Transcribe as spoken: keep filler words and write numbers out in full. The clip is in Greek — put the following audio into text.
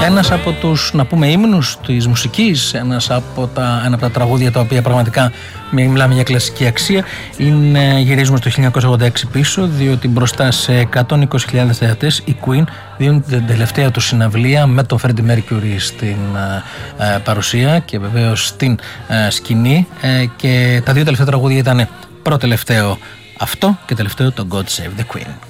Ένας από τους, να πούμε, ύμνους της μουσικής, ένας από τα, ένα από τα τραγούδια τα οποία πραγματικά μιλάμε για κλασική αξία, είναι, γυρίζουμε στο χίλια εννιακόσια ογδόντα έξι πίσω, διότι μπροστά σε εκατόν είκοσι χιλιάδες θεατές οι Queen δίνουν την τελευταία του συναυλία με τον Freddie Mercury στην ε, παρουσία και βεβαίως στην ε, σκηνή, ε, και τα δύο τελευταία τραγούδια ήταν πρώτο τελευταίο αυτό και τελευταίο το God Save the Queen.